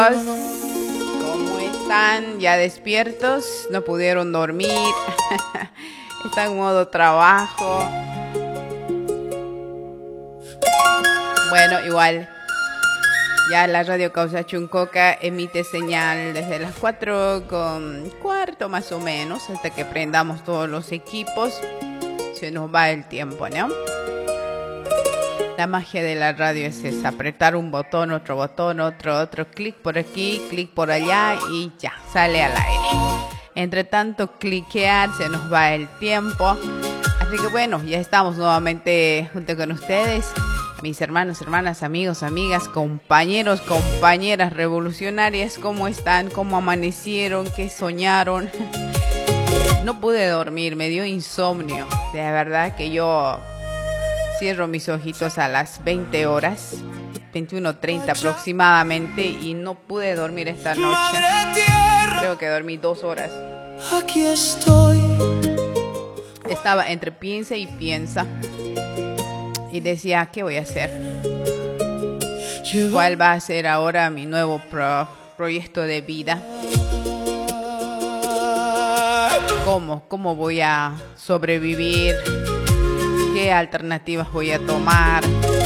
¿Cómo están? ¿Ya despiertos? ¿No pudieron dormir? ¿Están en modo trabajo? Bueno, igual. Ya la radio Causa Chuncoca emite señal desde las 4:15 más o menos, hasta que prendamos todos los equipos. Se nos va el tiempo, ¿no? La magia de la radio es esa, apretar un botón, otro, clic por aquí, clic por allá y ya, sale al aire. Entre tanto cliquear se nos va el tiempo. Así que bueno, ya estamos nuevamente junto con ustedes. Mis hermanos, hermanas, amigos, amigas, compañeros, compañeras revolucionarias, ¿cómo están? ¿Cómo amanecieron? ¿Qué soñaron? No pude dormir, me dio insomnio. De verdad que yo cierro mis ojitos a las 20 horas, 21:30 aproximadamente, y no pude dormir esta noche. Creo que dormí 2 horas. Aquí estoy. Estaba entre piensa y piensa. Y decía, ¿qué voy a hacer? ¿Cuál va a ser ahora mi nuevo proyecto de vida? ¿Cómo voy a sobrevivir? ¿Qué alternativas voy a tomar?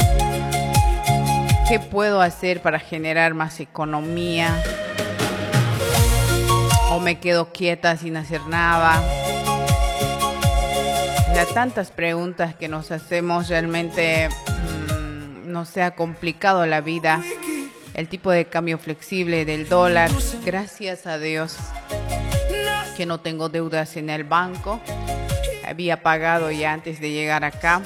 ¿Qué puedo hacer para generar más economía? ¿O me quedo quieta sin hacer nada? Tantas preguntas que nos hacemos, realmente nos ha complicado la vida. El tipo de cambio flexible del dólar, gracias a Dios que no tengo deudas en el banco. Había pagado ya antes de llegar acá,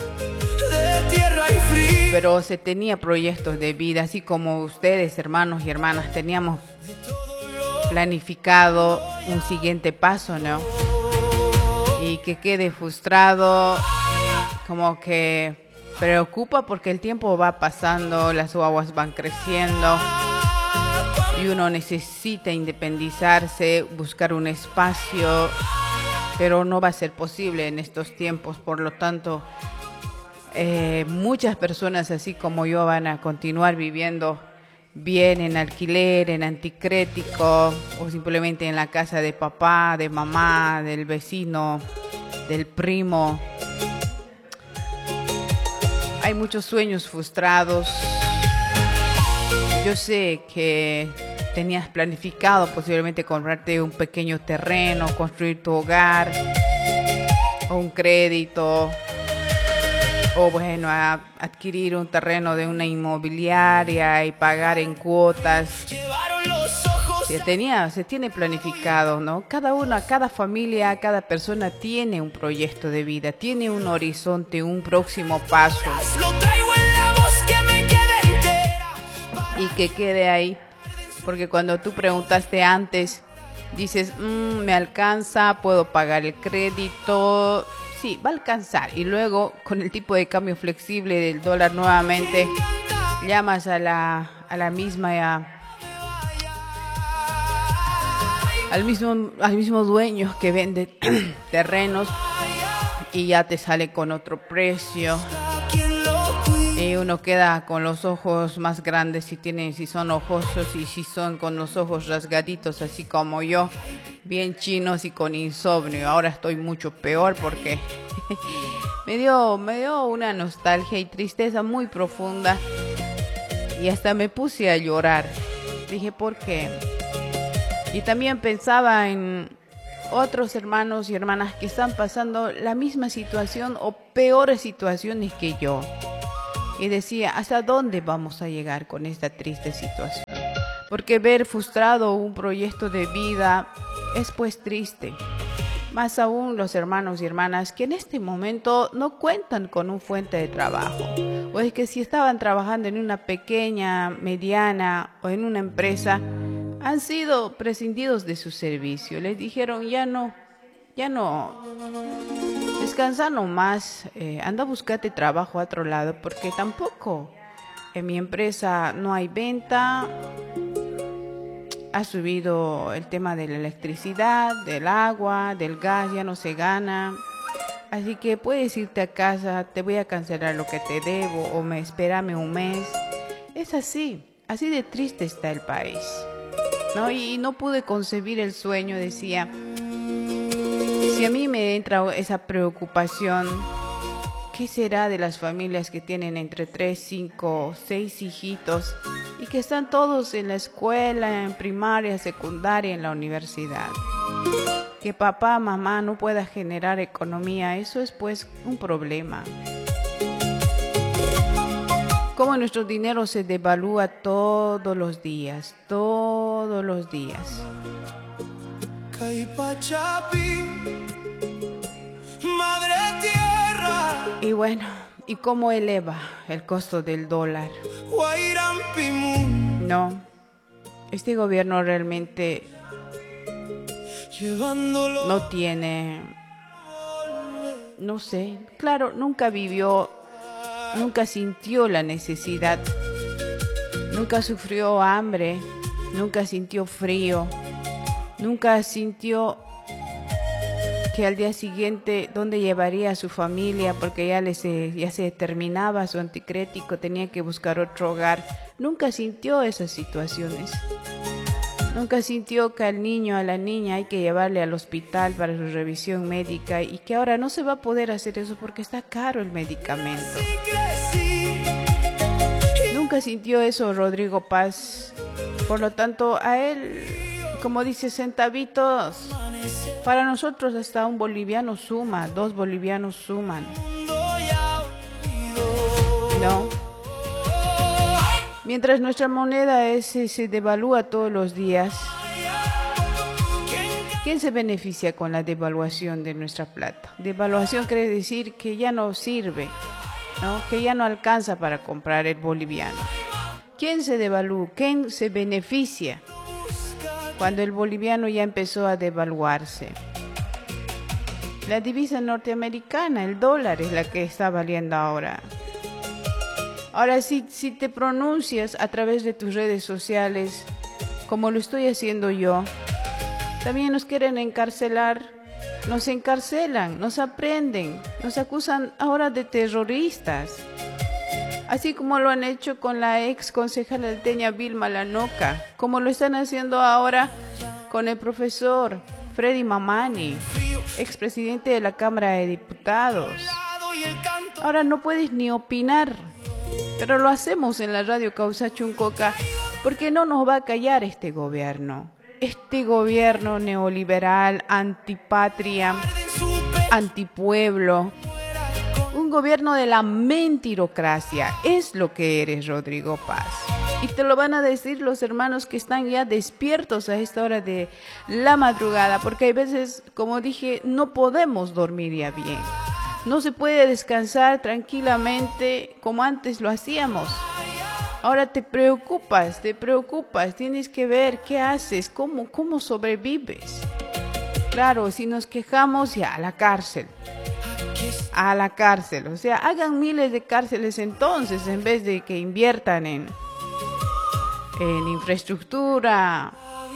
pero se tenía proyectos de vida, así como ustedes, hermanos y hermanas, teníamos planificado un siguiente paso, ¿no? Y que quede frustrado, como que preocupa porque el tiempo va pasando, las guaguas van creciendo y uno necesita independizarse, buscar un espacio, pero no va a ser posible en estos tiempos. Por lo tanto, muchas personas así como yo van a continuar viviendo bien en alquiler, en anticrético, o simplemente en la casa de papá, de mamá, del vecino, del primo. Hay muchos sueños frustrados. Yo sé que tenías planificado posiblemente comprarte un pequeño terreno, construir tu hogar, o un crédito, o bueno, adquirir un terreno de una inmobiliaria y pagar en cuotas. Se tiene planificado, ¿no? Cada familia, cada persona tiene un proyecto de vida, tiene un horizonte, un próximo paso. Y que quede ahí, porque cuando tú preguntaste antes, dices, me alcanza, puedo pagar el crédito. Sí, va a alcanzar. Y luego, con el tipo de cambio flexible del dólar nuevamente, llamas a la misma, al mismo dueño que vende terrenos, y ya te sale con otro precio. Y uno queda con los ojos más grandes si son ojosos, y si son con los ojos rasgaditos, así como yo, bien chinos y con insomnio. Ahora estoy mucho peor porque me dio una nostalgia y tristeza muy profunda, y hasta me puse a llorar. Dije, ¿por qué? Y también pensaba en otros hermanos y hermanas que están pasando la misma situación o peores situaciones que yo. Y decía, ¿hasta dónde vamos a llegar con esta triste situación? Porque ver frustrado un proyecto de vida es pues triste. Más aún los hermanos y hermanas que en este momento no cuentan con un fuente de trabajo. O es que si estaban trabajando en una pequeña, mediana o en una empresa, han sido prescindidos de su servicio. Les dijeron, ya no. Descansa nomás, anda a buscarte trabajo a otro lado, porque tampoco en mi empresa no hay venta. Ha subido el tema de la electricidad, del agua, del gas, ya no se gana. Así que puedes irte a casa, te voy a cancelar lo que te debo, o espérame un mes. Es así de triste está el país. ¿no? Y no pude concebir el sueño, decía. Si a mí me entra esa preocupación, ¿qué será de las familias que tienen entre 3, 5, 6 hijitos y que están todos en la escuela, en primaria, secundaria, en la universidad? Que papá, mamá no pueda generar economía, eso es pues un problema. Cómo nuestro dinero se devalúa todos los días, todos los días. Madre tierra, Y bueno, ¿y cómo eleva el costo del dólar? No, este gobierno realmente no tiene, no sé, claro, nunca vivió, nunca sintió la necesidad, nunca sufrió hambre, nunca sintió frío, nunca sintió que al día siguiente dónde llevaría a su familia porque ya se terminaba su anticrético, tenía que buscar otro hogar. Nunca sintió esas situaciones. Nunca sintió que al niño, a la niña hay que llevarle al hospital para su revisión médica y que ahora no se va a poder hacer eso porque está caro el medicamento. Nunca sintió eso Rodrigo Paz. Por lo tanto, a él, como dice, centavitos, para nosotros hasta un boliviano suma, 2 bolivianos suman. No. Mientras nuestra moneda se devalúa todos los días, ¿quién se beneficia con la devaluación de nuestra plata? Devaluación quiere decir que ya no sirve, ¿no? Que ya no alcanza para comprar el boliviano. ¿Quién se devalúa? ¿Quién se beneficia cuando el boliviano ya empezó a devaluarse? La divisa norteamericana, el dólar, es la que está valiendo ahora. Ahora, si te pronuncias a través de tus redes sociales, como lo estoy haciendo yo, también nos quieren encarcelar, nos encarcelan, nos aprenden, nos acusan ahora de terroristas. Así como lo han hecho con la ex concejala alteña Vilma Lanoca, como lo están haciendo ahora con el profesor Freddy Mamani, expresidente de la Cámara de Diputados. Ahora no puedes ni opinar, pero lo hacemos en la radio Causa Chuncoca porque no nos va a callar este gobierno neoliberal, antipatria, antipueblo. Un gobierno de la mentirocracia es lo que eres, Rodrigo Paz. Y te lo van a decir los hermanos que están ya despiertos a esta hora de la madrugada, porque hay veces, como dije, no podemos dormir ya bien. No se puede descansar tranquilamente como antes lo hacíamos. Ahora te preocupas, tienes que ver qué haces, cómo sobrevives. Claro, si nos quejamos, ya a la cárcel. O sea, hagan miles de cárceles entonces, en vez de que inviertan en infraestructura,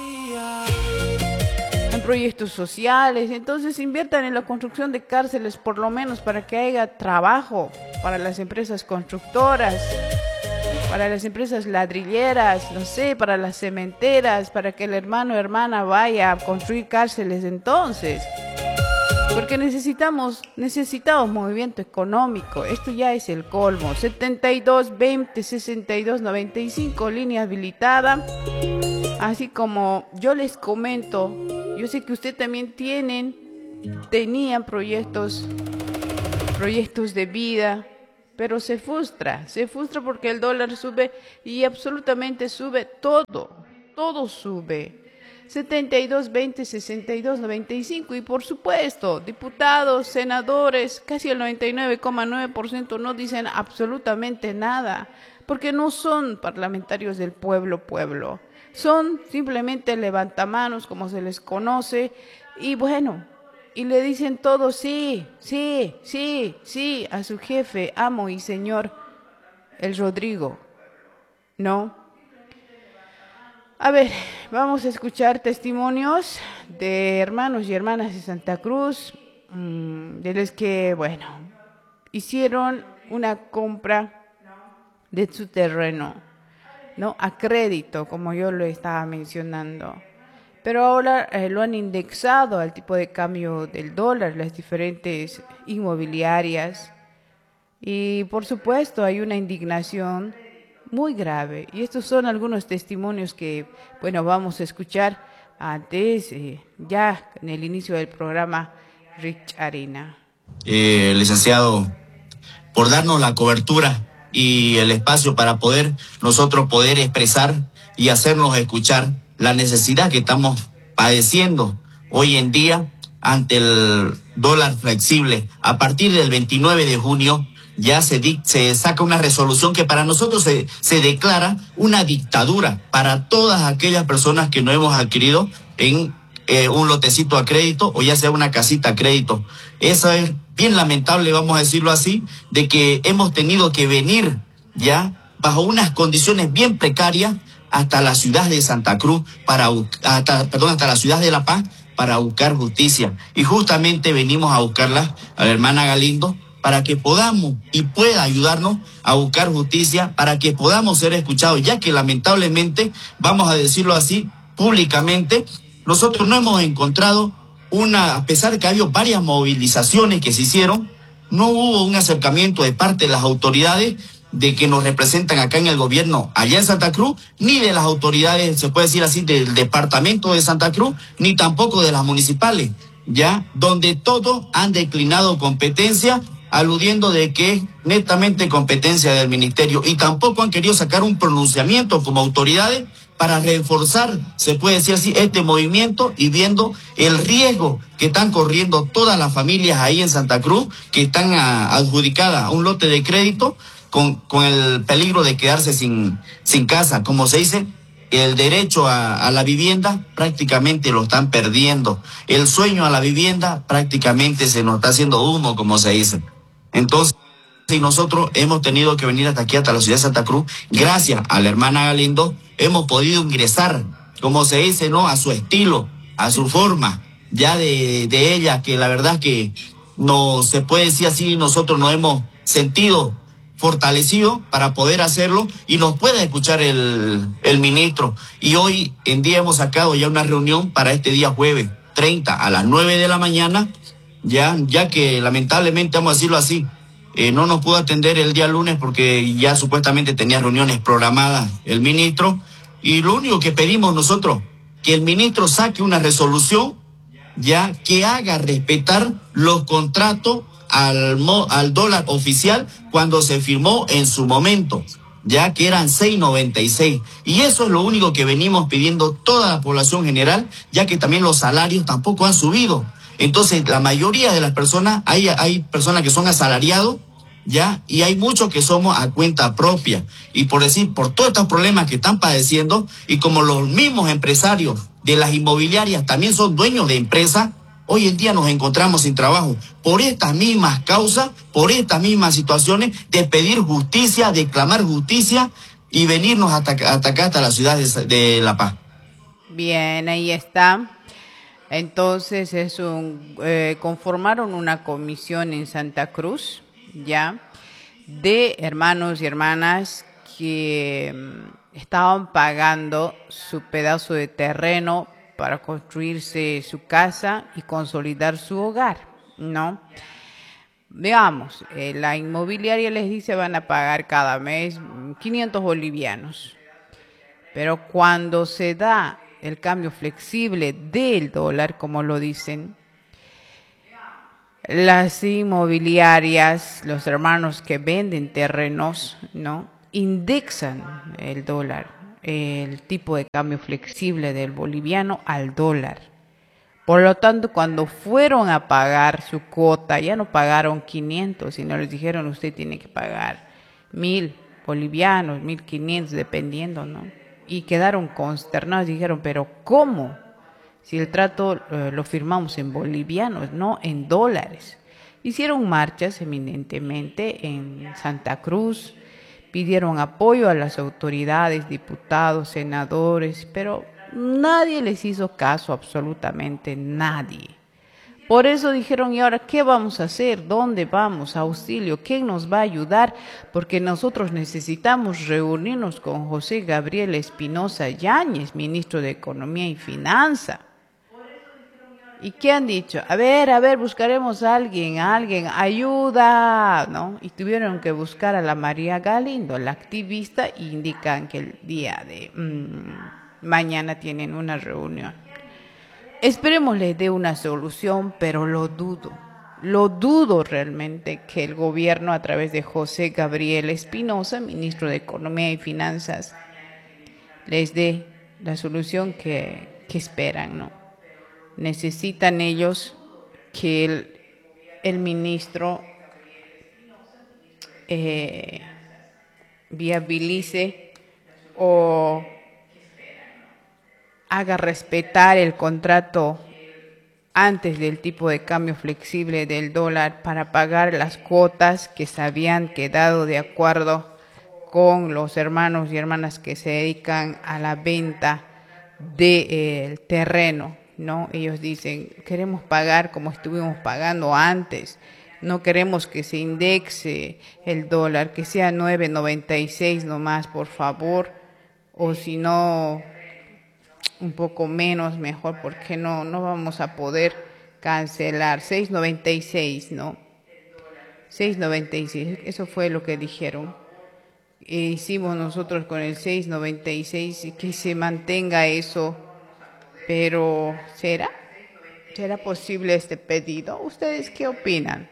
en proyectos sociales. Entonces inviertan en la construcción de cárceles, por lo menos para que haya trabajo para las empresas constructoras, para las empresas ladrilleras, no sé, para las cementeras, para que el hermano o hermana vaya a construir cárceles entonces. Porque necesitamos movimiento económico. Esto ya es el colmo. 72 20 62 95, línea habilitada. Así como yo les comento, yo sé que ustedes también tenían proyectos de vida, pero se frustra porque el dólar sube y absolutamente sube todo sube. 72 20 62 95 y por supuesto diputados, senadores, casi el 99,9% no dicen absolutamente nada porque no son parlamentarios del pueblo, son simplemente levantamanos como se les conoce y bueno, y le dicen todo sí a su jefe, amo y señor, el Rodrigo, ¿no? A ver, vamos a escuchar testimonios de hermanos y hermanas de Santa Cruz, de los que, bueno, hicieron una compra de su terreno. ¿no? A crédito, como yo lo estaba mencionando. Pero ahora lo han indexado al tipo de cambio del dólar, las diferentes inmobiliarias. Y por supuesto hay una indignación muy grave. Y estos son algunos testimonios que, bueno, vamos a escuchar antes, ya en el inicio del programa Rich Arena. Licenciado, por darnos la cobertura y el espacio para nosotros poder expresar y hacernos escuchar la necesidad que estamos padeciendo hoy en día ante el dólar flexible. A partir del 29 de junio ya se saca una resolución que para nosotros se declara una dictadura para todas aquellas personas que no hemos adquirido en un lotecito a crédito o ya sea una casita a crédito. Eso es bien lamentable, vamos a decirlo así, de que hemos tenido que venir ya bajo unas condiciones bien precarias hasta la ciudad de Santa Cruz, hasta la ciudad de La Paz para buscar justicia. Y justamente venimos a buscarla a la hermana Galindo para que podamos y pueda ayudarnos a buscar justicia, para que podamos ser escuchados, ya que lamentablemente, vamos a decirlo así, públicamente, nosotros no hemos encontrado a pesar de que ha habido varias movilizaciones que se hicieron, no hubo un acercamiento de parte de las autoridades de que nos representan acá en el gobierno allá en Santa Cruz, ni de las autoridades, se puede decir así, del departamento de Santa Cruz, ni tampoco de las municipales, ya, donde todos han declinado competencia, aludiendo de que es netamente competencia del ministerio, y tampoco han querido sacar un pronunciamiento como autoridades para reforzar, se puede decir así, este movimiento, y viendo el riesgo que están corriendo todas las familias ahí en Santa Cruz, que están adjudicadas a un lote de crédito, con el peligro de quedarse sin casa. Como se dice, el derecho a la vivienda prácticamente lo están perdiendo. El sueño a la vivienda prácticamente se nos está haciendo humo, como se dice. Entonces, y nosotros hemos tenido que venir hasta aquí, hasta la ciudad de Santa Cruz, gracias a la hermana Galindo, hemos podido ingresar, como se dice, ¿no?, a su estilo, a su forma, ya de ella, que la verdad que no se puede decir así, nosotros nos hemos sentido fortalecidos para poder hacerlo, y nos puede escuchar el ministro. Y hoy en día hemos sacado ya una reunión para este día jueves 30 a las 9 de la mañana, ya que lamentablemente, vamos a decirlo así, no nos pudo atender el día lunes porque ya supuestamente tenía reuniones programadas el ministro, y lo único que pedimos nosotros, que el ministro saque una resolución, ya que haga respetar los contratos al dólar oficial cuando se firmó en su momento, ya que eran 6.96, y eso es lo único que venimos pidiendo toda la población general, ya que también los salarios tampoco han subido. Entonces, la mayoría de las personas, hay personas que son asalariados, ya, y hay muchos que somos a cuenta propia. Y por todos estos problemas que están padeciendo, y como los mismos empresarios de las inmobiliarias también son dueños de empresas, hoy en día nos encontramos sin trabajo por estas mismas causas, por estas mismas situaciones de pedir justicia, de clamar justicia y venirnos hasta acá, hasta la ciudad de La Paz. Bien, ahí está. Entonces conformaron una comisión en Santa Cruz, ya, de hermanos y hermanas que estaban pagando su pedazo de terreno para construirse su casa y consolidar su hogar, ¿no? Veamos, la inmobiliaria les dice van a pagar cada mes 500 bolivianos, pero cuando se da el cambio flexible del dólar, como lo dicen, las inmobiliarias, los hermanos que venden terrenos, ¿no?, indexan el dólar, el tipo de cambio flexible del boliviano al dólar. Por lo tanto, cuando fueron a pagar su cuota, ya no pagaron 500, sino les dijeron usted tiene que pagar 1.000 bolivianos, 1.500, dependiendo, ¿no? Y quedaron consternados, dijeron, pero ¿cómo? Si el trato lo firmamos en bolivianos, no en dólares. Hicieron marchas eminentemente en Santa Cruz, pidieron apoyo a las autoridades, diputados, senadores, pero nadie les hizo caso, absolutamente nadie. Por eso dijeron, ¿y ahora qué vamos a hacer? ¿Dónde vamos? Auxilio, ¿quién nos va a ayudar? Porque nosotros necesitamos reunirnos con José Gabriel Espinosa Yáñez, ministro de Economía y Finanza. ¿Y qué han dicho? A ver, buscaremos a alguien, ayuda, ¿no? Y tuvieron que buscar a la María Galindo, la activista, y indican que el día de mañana tienen una reunión. Esperemos les dé una solución, pero lo dudo realmente que el gobierno a través de José Gabriel Espinosa, ministro de Economía y Finanzas, les dé la solución que esperan, ¿no? Necesitan ellos que el ministro viabilice o haga respetar el contrato antes del tipo de cambio flexible del dólar para pagar las cuotas que se habían quedado de acuerdo con los hermanos y hermanas que se dedican a la venta del terreno, ¿no? Ellos dicen, queremos pagar como estuvimos pagando antes, no queremos que se indexe el dólar, que sea 9.96 nomás, por favor, o si no, un poco menos mejor, porque no vamos a poder cancelar 6.96, ¿no? 6.96, eso fue lo que dijeron. Hicimos nosotros con el 6.96 y que se mantenga eso, pero ¿será posible este pedido? ¿Ustedes qué opinan?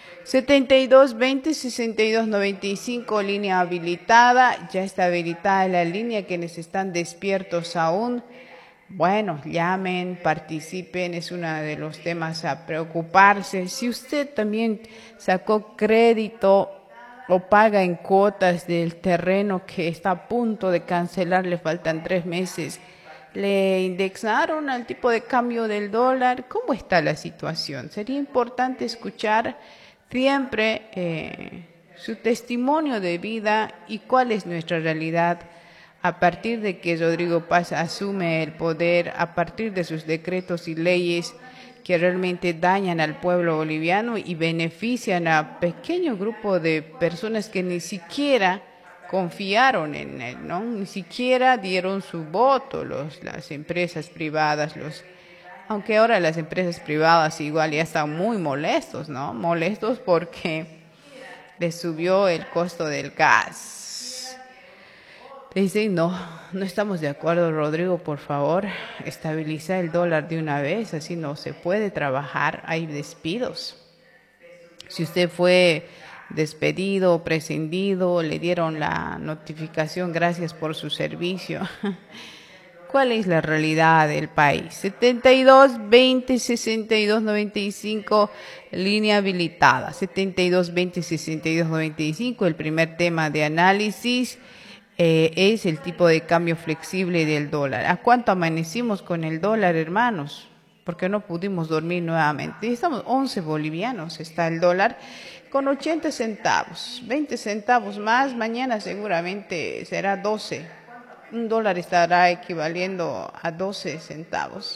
7220-6295, línea habilitada, ya está habilitada la línea. Quienes están despiertos aún, bueno, llamen, participen, es uno de los temas a preocuparse. Si usted también sacó crédito o paga en cuotas del terreno que está a punto de cancelar, le faltan 3 meses, le indexaron al tipo de cambio del dólar, ¿cómo está la situación? Sería importante escuchar siempre su testimonio de vida y cuál es nuestra realidad a partir de que Rodrigo Paz asume el poder, a partir de sus decretos y leyes que realmente dañan al pueblo boliviano y benefician a pequeño grupo de personas que ni siquiera confiaron en él, ¿no? Ni siquiera dieron su voto las empresas privadas, aunque ahora las empresas privadas igual ya están muy molestos, ¿no? Molestos porque les subió el costo del gas. Dicen, no estamos de acuerdo, Rodrigo, por favor, estabiliza el dólar de una vez, así no se puede trabajar, hay despidos. Si usted fue despedido o prescindido, le dieron la notificación, gracias por su servicio. ¿Cuál es la realidad del país? 72 20 62 95, línea habilitada. 72 20 62 95, el primer tema de análisis es el tipo de cambio flexible del dólar. ¿A cuánto amanecimos con el dólar, hermanos? Porque no pudimos dormir nuevamente. Estamos 11 bolivianos, está el dólar con 80 centavos, 20 centavos más, mañana seguramente será 12. Un dólar estará equivaliendo a 12 centavos.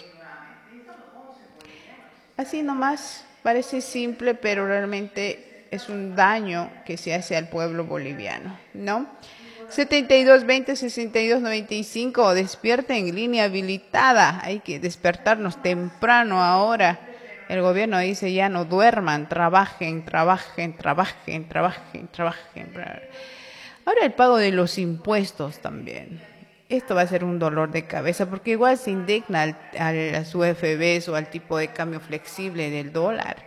Así nomás, parece simple, pero realmente es un daño que se hace al pueblo boliviano, ¿no? 72 20 62 95, despierta en línea habilitada. Hay que despertarnos temprano ahora. El gobierno dice ya no duerman, trabajen. Ahora el pago de los impuestos también. Esto va a ser un dolor de cabeza porque igual se indigna a las UFBs o al tipo de cambio flexible del dólar.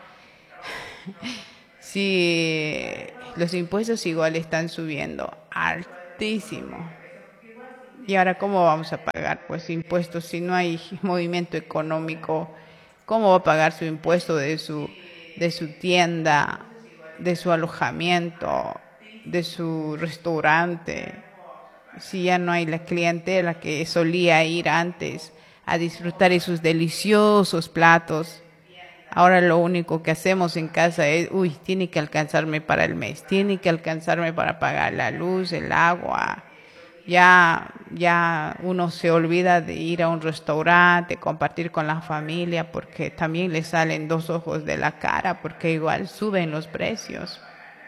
Sí, los impuestos igual están subiendo altísimo. ¿Y ahora cómo vamos a pagar pues impuestos si no hay movimiento económico? ¿Cómo va a pagar su impuesto de su tienda, de su alojamiento, de su restaurante? Si ya no hay la clientela que solía ir antes a disfrutar esos deliciosos platos. Ahora lo único que hacemos en casa es, tiene que alcanzarme para el mes, tiene que alcanzarme para pagar la luz, el agua, Ya uno se olvida de ir a un restaurante, compartir con la familia, porque también le salen dos ojos de la cara, porque igual suben los precios.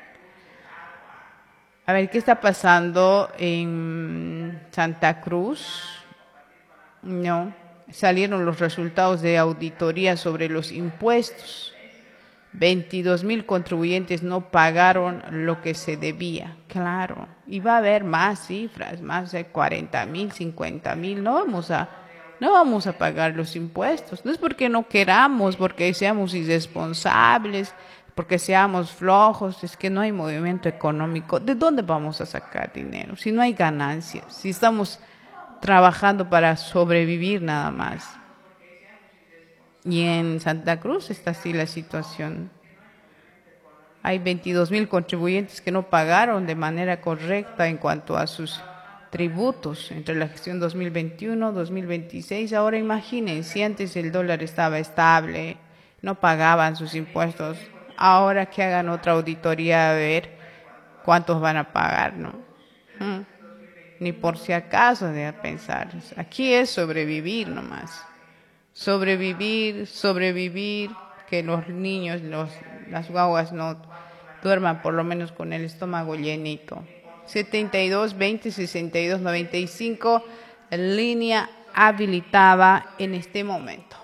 A ver, ¿qué está pasando en Santa Cruz? No, salieron los resultados de auditoría sobre los impuestos. 22.000 contribuyentes no pagaron lo que se debía. Claro, y va a haber más cifras, más de 40.000, 50.000. No vamos a pagar los impuestos. No es porque no queramos, porque seamos irresponsables, porque seamos flojos, es que no hay movimiento económico. ¿De dónde vamos a sacar dinero? Si no hay ganancias, si estamos trabajando para sobrevivir nada más. Y en Santa Cruz está así la situación. Hay 22.000 contribuyentes que no pagaron de manera correcta en cuanto a sus tributos entre la gestión 2021-2026. Ahora imaginen, si antes el dólar estaba estable, no pagaban sus impuestos, ahora que hagan otra auditoría a ver cuántos van a pagar, ¿no? Ni por si acaso de pensar. Aquí es sobrevivir nomás. Sobrevivir, que los niños, las guaguas no duerman por lo menos con el estómago llenito. 72 20 62 95, línea habilitada en este momento.